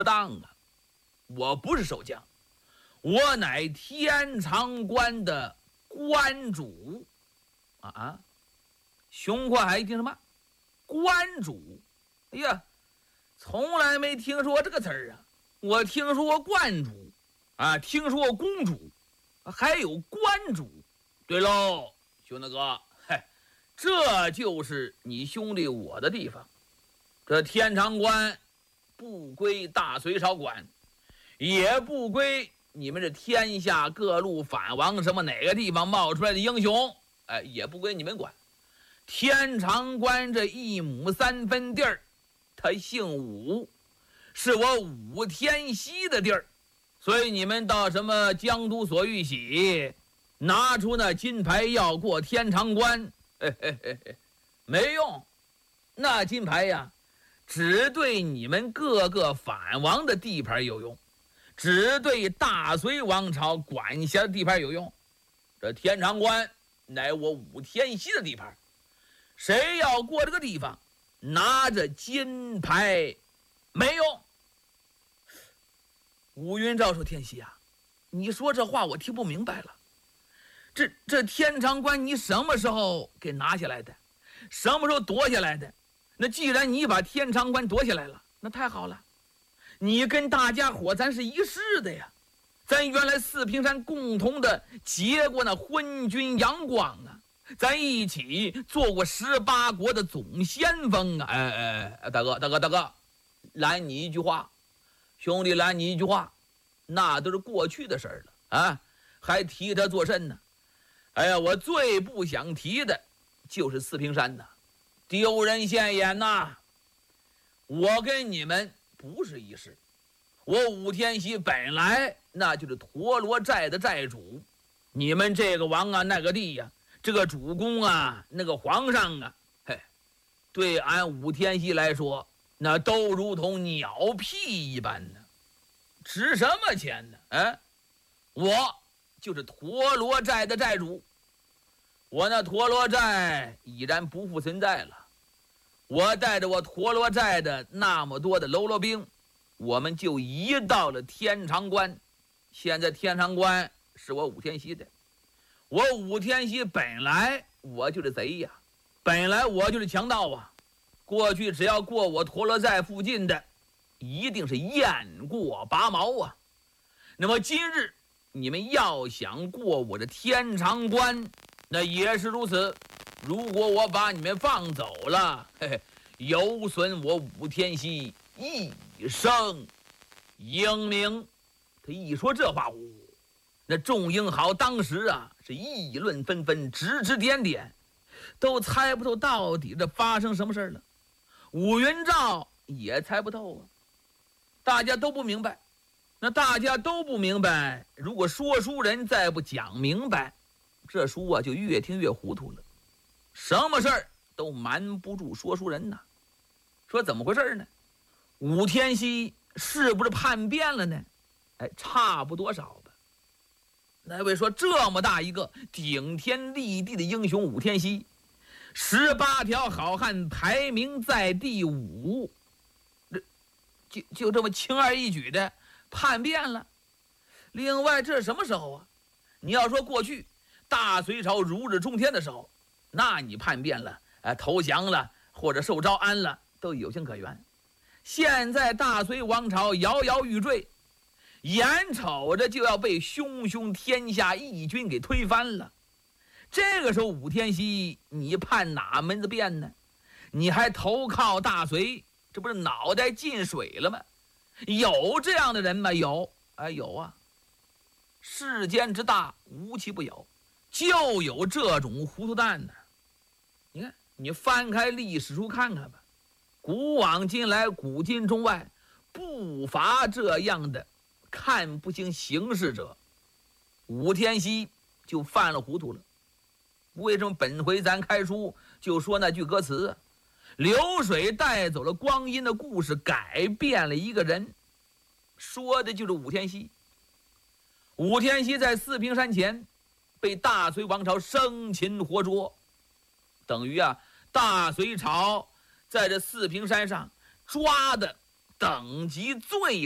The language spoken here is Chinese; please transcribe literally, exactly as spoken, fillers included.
当啊！我不是守将，我乃天长关的关主。啊啊！熊阔海一听什么关主？哎呀，从来没听说过这个词儿啊！我听说过观主啊，听说过公主，还有关主。对喽，兄弟哥，嗨，这就是你兄弟我的地方。这天长关不归大隋朝管，也不归你们这天下各路反王什么哪个地方冒出来的英雄，哎，也不归你们管。天长关这一亩三分地儿，他姓武，是我武天锡的地儿，所以你们到什么江都所玉玺，拿出那金牌要过天长关，嘿嘿嘿嘿，没用。那金牌呀，只对你们各个反王的地盘有用，只对大隋王朝管辖的地盘有用。这天长关乃我武天锡的地盘，谁要过这个地方，拿着金牌没用。武云照说：“天锡啊，你说这话我听不明白了。这这天长关你什么时候给拿下来的？什么时候夺下来的？那既然你把天长关夺下来了，那太好了。你跟大家伙咱是一世的呀，咱原来四平山共同的结过那昏君阳光啊，咱一起做过十八国的总先锋啊！哎哎哎，大哥大哥大哥，拦你一句话，兄弟拦你一句话，那都是过去的事儿了啊，还提他做甚呢？哎呀，我最不想提的就是四平山呐，丢人现眼呐！我跟你们不是一世，我武天锡本来那就是陀螺寨的寨主，你们这个王啊那个帝呀、啊，这个主公啊那个皇上啊，嘿，对俺武天锡来说，那都如同鸟屁一般呢，值什么钱呢？哎，我就是陀螺寨的寨主，我那陀螺寨已然不复存在了。我带着我陀螺寨的那么多的喽啰兵，我们就移到了天长关。现在天长关是我武天锡的，我武天锡本来我就是贼呀，本来我就是强盗啊。过去只要过我陀螺寨附近的，一定是雁过拔毛啊。那么今日你们要想过我的天长关，那也是如此。如果我把你们放走了，嘿嘿，有损我武天锡一生英名。他一说这话，呜，那众英豪当时啊是议论纷纷，指指点点，都猜不透到底这发生什么事了。武云照也猜不透啊，大家都不明白。那大家都不明白，如果说书人再不讲明白，这书啊就越听越糊涂了。什么事儿都瞒不住说书人呐。说怎么回事呢？武天锡是不是叛变了呢？哎，差不多少吧。那位说，这么大一个顶天立地的英雄武天锡，十八条好汉排名在第五，这就就这么轻而易举的叛变了。另外，这是什么时候啊？你要说过去大隋朝如日中天的时候，那你叛变了，呃，投降了或者受招安了，都有情可原。现在大隋王朝摇摇欲坠，眼瞅着就要被汹汹天下义军给推翻了。这个时候武天锡，你叛哪门子变呢？你还投靠大隋，这不是脑袋进水了吗？有这样的人吗？有，哎，有啊。世间之大，无奇不有，就有这种糊涂蛋呢。你看，你翻开历史书看看吧，古往今来，古今中外，不乏这样的看不清形势者。武天锡就犯了糊涂了。为什么本回咱开书就说那句歌词，流水带走了光阴的故事，改变了一个人，说的就是武天锡。武天锡在四平山前被大隋王朝生擒活捉，等于啊，大隋朝在这四平山上抓的等级最